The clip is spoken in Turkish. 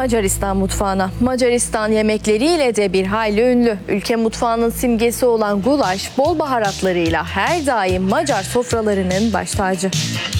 Macaristan mutfağına. Macaristan yemekleriyle de bir hayli ünlü. Ülke mutfağının simgesi olan gulaş, bol baharatlarıyla her daim Macar sofralarının baş tacı.